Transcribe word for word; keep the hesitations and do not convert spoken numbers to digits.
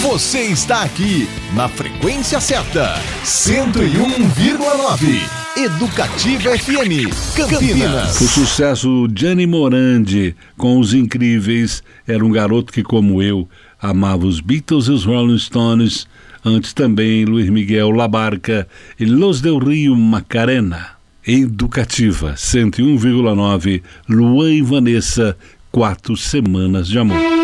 Você está aqui na frequência certa, cento e um vírgula nove. Educativa F M, Campinas. O sucesso Gianni Morandi com Os Incríveis era um garoto que, como eu, amava os Beatles e os Rolling Stones, antes também Luiz Miguel Labarca e Los del Rio Macarena. Educativa cento e um vírgula nove, Luan e Vanessa, Quatro Semanas de Amor.